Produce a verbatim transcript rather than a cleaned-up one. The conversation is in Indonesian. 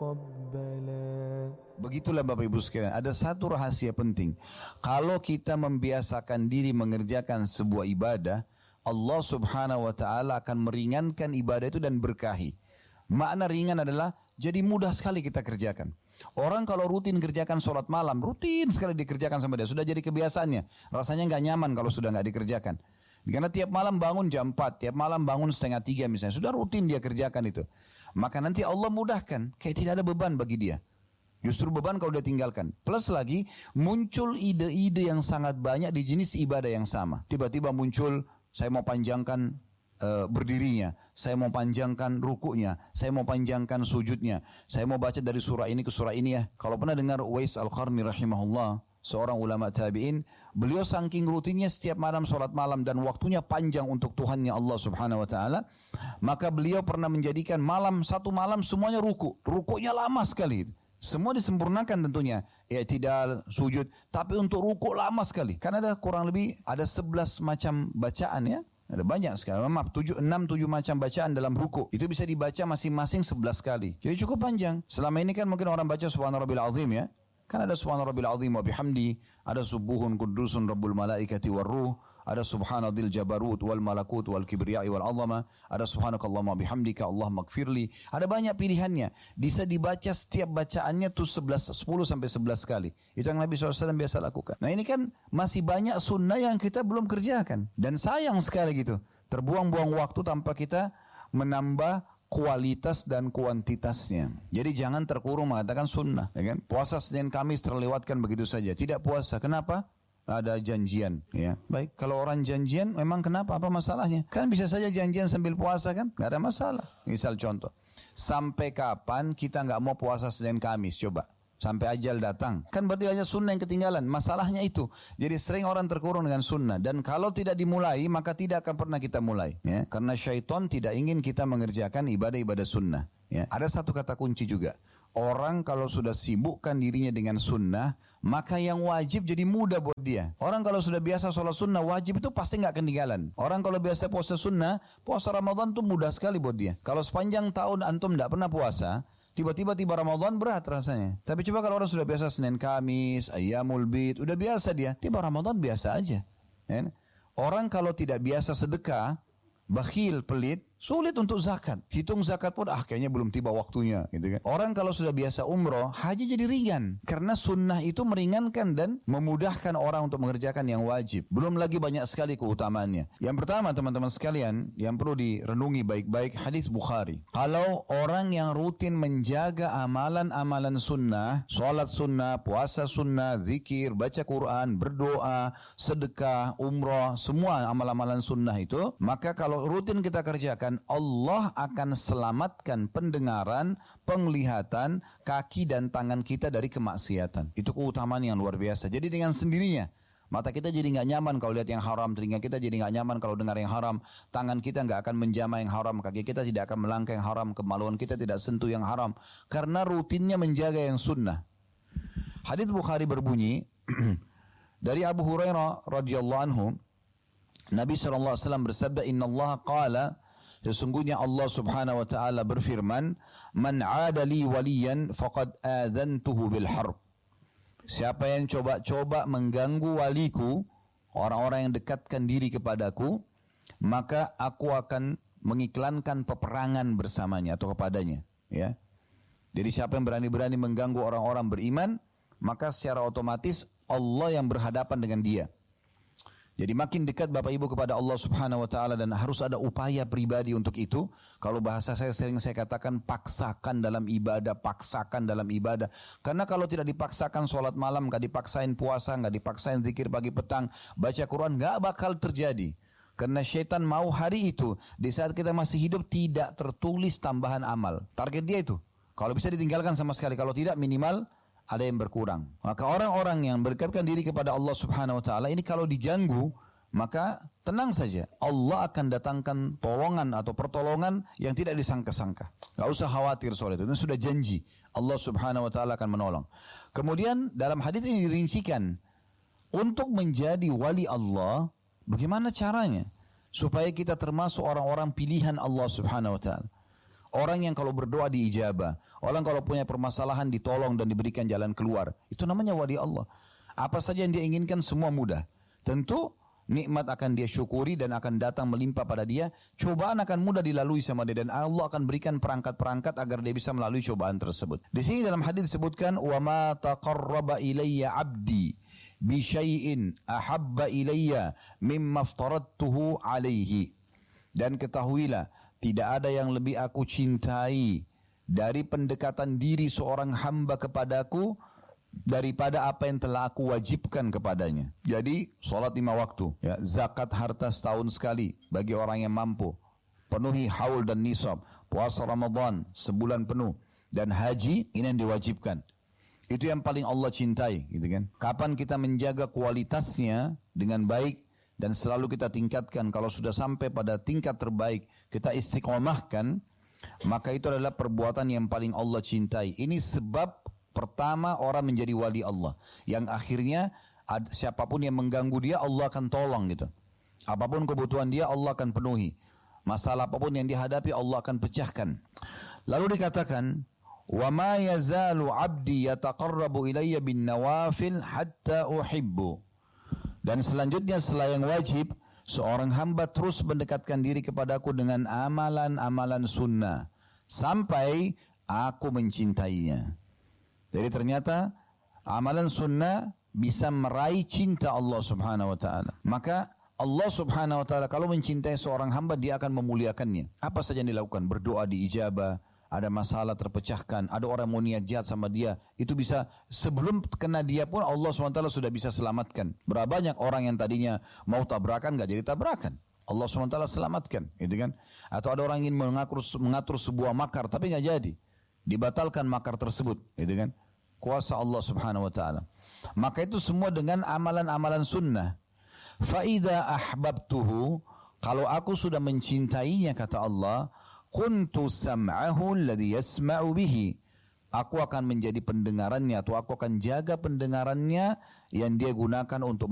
متقبلا. Begitulah Bapak Ibu sekalian, ada satu rahasia penting. Kalau kita membiasakan diri mengerjakan sebuah ibadah, Allah Subhanahu wa taala akan meringankan ibadah itu dan berkahi. Makna ringan adalah jadi mudah sekali kita kerjakan. Orang kalau rutin kerjakan sholat malam, rutin sekali dikerjakan sama dia, sudah jadi kebiasaannya. Rasanya nggak nyaman kalau sudah nggak dikerjakan. Karena tiap malam bangun jam empat, tiap malam bangun setengah tiga misalnya, sudah rutin dia kerjakan itu. Maka nanti Allah mudahkan, kayak tidak ada beban bagi dia. Justru beban kalau dia tinggalkan. Plus lagi muncul ide-ide yang sangat banyak di jenis ibadah yang sama. Tiba-tiba muncul, saya mau panjangkan uh, berdirinya, saya mau panjangkan rukunya, saya mau panjangkan sujudnya, saya mau baca dari surah ini ke surah ini ya. Kalau pernah dengar Uwais Al-Qarni rahimahullah, seorang ulama tabi'in, beliau saking rutinnya setiap malam sholat malam dan waktunya panjang untuk Tuhannya Allah Subhanahu wa taala, maka beliau pernah menjadikan malam satu malam semuanya ruku. Rukunya lama sekali. Semua disempurnakan tentunya, i'tidal, sujud, tapi untuk ruku lama sekali. Karena ada kurang lebih ada sebelas macam bacaan ya. Ada banyak sekali, maaf, tujuh, enam, tujuh macam bacaan dalam ruku. Itu bisa dibaca masing-masing sebelas kali. Jadi cukup panjang. Selama ini kan mungkin orang baca Subhana Rabbil Azim ya. Kan ada Subhana Rabbil Azim wa bihamdi, ada Subuhun Kudusun Rabbul Malaikati war Ruh, ada Subhanadil Jabarut wal Malakut wal Kibriyai wal Azama, ada Subhanakallahumma bihamdika Allah magfirli. Ada banyak pilihannya. Bisa dibaca setiap bacaannya tuh sebelas, sepuluh sampai sebelas kali. Itu yang Nabi shallallahu alaihi wasallam biasa lakukan. Nah ini kan masih banyak sunnah yang kita belum kerjakan. Dan sayang sekali gitu. Terbuang-buang waktu tanpa kita menambah kualitas dan kuantitasnya. Jadi jangan terkurung mengatakan sunnah. Ya kan? Puasa Senin Kamis terlewatkan begitu saja. Tidak puasa. Kenapa? Ada janjian. Ya. Baik, kalau orang janjian memang kenapa? Apa masalahnya? Kan bisa saja janjian sambil puasa kan? Gak ada masalah. Misal contoh. Sampai kapan kita gak mau puasa Senin Kamis? Coba. Sampai ajal datang. Kan berarti hanya sunnah yang ketinggalan. Masalahnya itu. Jadi sering orang terkurung dengan sunnah. Dan kalau tidak dimulai, maka tidak akan pernah kita mulai. Ya? Karena syaitan tidak ingin kita mengerjakan ibadah-ibadah sunnah. Ya? Ada satu kata kunci juga. Orang kalau sudah sibukkan dirinya dengan sunnah, maka yang wajib jadi mudah buat dia. Orang kalau sudah biasa sholat sunnah, wajib itu pasti nggak ketinggalan. Orang kalau biasa puasa sunnah, puasa Ramadan itu mudah sekali buat dia. Kalau sepanjang tahun antum nggak pernah puasa, tiba-tiba tiba Ramadan berat rasanya. Tapi coba kalau orang sudah biasa Senin Kamis, Ayyamul Bid, udah biasa dia. Tiba Ramadan biasa aja. Ya? Orang kalau tidak biasa sedekah, bakhil, pelit, sulit untuk zakat. Hitung zakat pun ah kayaknya belum tiba waktunya gitu kan. Orang kalau sudah biasa umroh, haji jadi ringan. Karena sunnah itu meringankan dan memudahkan orang untuk mengerjakan yang wajib. Belum lagi banyak sekali keutamaannya. Yang pertama teman-teman sekalian, yang perlu direnungi baik-baik hadis Bukhari. Kalau orang yang rutin menjaga amalan-amalan sunnah, sholat sunnah, puasa sunnah, zikir, baca Quran, berdoa, sedekah, umroh, semua amalan-amalan sunnah itu, maka kalau rutin kita kerjakan, Allah akan selamatkan pendengaran, penglihatan, kaki dan tangan kita dari kemaksiatan. Itu keutamaan yang luar biasa. Jadi dengan sendirinya, mata kita jadi nggak nyaman kalau lihat yang haram, telinga kita jadi nggak nyaman kalau dengar yang haram, tangan kita nggak akan menjamah yang haram, kaki kita tidak akan melangkah yang haram, kemaluan kita tidak sentuh yang haram, karena rutinnya menjaga yang sunnah. Hadits Bukhari berbunyi dari Abu Hurairah radhiyallahu anhu, Nabi shallallahu alaihi wasallam bersabda, Inna Allah qala, sesungguhnya Allah subhanahu wa ta'ala berfirman, Man 'ada li waliyan faqad adzantuhu bil harb. Siapa yang coba-coba mengganggu waliku, orang-orang yang dekatkan diri kepadaku, maka aku akan mengiklankan peperangan bersamanya atau kepadanya. Ya. Jadi siapa yang berani-berani mengganggu orang-orang beriman, maka secara otomatis Allah yang berhadapan dengan dia. Jadi makin dekat Bapak Ibu kepada Allah Subhanahu wa taala, dan harus ada upaya pribadi untuk itu. Kalau bahasa saya sering saya katakan, paksakan dalam ibadah, paksakan dalam ibadah. Karena kalau tidak dipaksakan sholat malam, nggak dipaksain puasa, nggak dipaksain zikir pagi petang, baca Quran, nggak bakal terjadi. Karena syaitan mau hari itu, di saat kita masih hidup, tidak tertulis tambahan amal. Target dia itu. Kalau bisa ditinggalkan sama sekali, kalau tidak minimal ada yang berkurang. Maka orang-orang yang berdekatkan diri kepada Allah Subhanahu wa taala ini kalau diganggu, maka tenang saja, Allah akan datangkan tolongan atau pertolongan yang tidak disangka-sangka. Gak usah khawatir soal itu, itu sudah janji. Allah Subhanahu wa taala akan menolong. Kemudian dalam hadis ini dirincikan, untuk menjadi wali Allah, bagaimana caranya supaya kita termasuk orang-orang pilihan Allah Subhanahu wa taala. Orang yang kalau berdoa diijabah. Orang kalau punya permasalahan ditolong dan diberikan jalan keluar. Itu namanya wali Allah. Apa saja yang dia inginkan semua mudah. Tentu nikmat akan dia syukuri dan akan datang melimpah pada dia. Cobaan akan mudah dilalui sama dia. Dan Allah akan berikan perangkat-perangkat agar dia bisa melalui cobaan tersebut. Di sini dalam hadis disebutkan, وَمَا تَقَرَّبَ إِلَيَّ عَبْدِي بِشَيْءٍ أَحَبَّ إِلَيَّ مِمَّا افْتَرَضْتُهُ عَلَيْهِ. Dan ketahuilah, tidak ada yang lebih aku cintai dari pendekatan diri seorang hamba kepadaku daripada apa yang telah aku wajibkan kepadanya. Jadi solat lima waktu, ya, zakat harta setahun sekali bagi orang yang mampu, penuhi haul dan nisab, puasa Ramadan sebulan penuh, dan haji ini yang diwajibkan. Itu yang paling Allah cintai, gitu kan? Kapan kita menjaga kualitasnya dengan baik dan selalu kita tingkatkan, kalau sudah sampai pada tingkat terbaik kita istiqomahkan, maka itu adalah perbuatan yang paling Allah cintai. Ini sebab pertama orang menjadi wali Allah, yang akhirnya ad, siapapun yang mengganggu dia Allah akan tolong gitu. Apapun kebutuhan dia Allah akan penuhi. Masalah apapun yang dihadapi Allah akan pecahkan. Lalu dikatakan, wa ma yazalu 'abdi yataqarrabu ilayya bin nawafil hatta uhibbu. Dan selanjutnya setelah yang wajib, seorang hamba terus mendekatkan diri kepadaku dengan amalan-amalan sunnah sampai aku mencintainya. Jadi ternyata amalan sunnah bisa meraih cinta Allah subhanahu wa ta'ala. Maka Allah subhanahu wa ta'ala kalau mencintai seorang hamba, dia akan memuliakannya. Apa saja yang dilakukan, berdoa diijabah, ada masalah terpecahkan, ada orang mau niat jahat sama dia, itu bisa sebelum kena dia pun Allah subhanahu wa ta'ala sudah bisa selamatkan. Berapa banyak orang yang tadinya mau tabrakan gak jadi tabrakan, Allah subhanahu wa ta'ala selamatkan, gitu kan? Atau ada orang ingin mengatur, mengatur sebuah makar tapi gak jadi, dibatalkan makar tersebut, gitu kan? Kuasa Allah subhanahu wa ta'ala. Maka itu semua dengan amalan-amalan sunnah. Fa'idha ahbabtuhu, kalau aku sudah mencintainya, kata Allah, kuntu sam'ahu alladhi yasma'u bihi, aku akan menjadi pendengarannya, atau aku akan jaga pendengarannya yang dia gunakan untuk